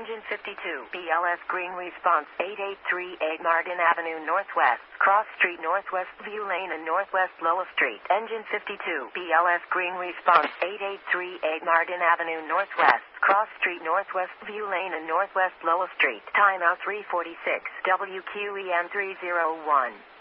Engine 52, BLS green response 8838 Martin Avenue Northwest, Cross Street Northwest View Lane and Northwest Lowell Street. Engine 52, BLS green response 8838 Martin Avenue Northwest, Cross Street Northwest View Lane and Northwest Lowell Street. Timeout 346, WQEN 301.